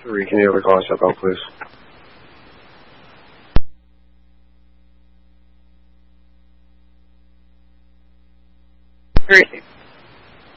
3, can you ever call us up out, please? Great.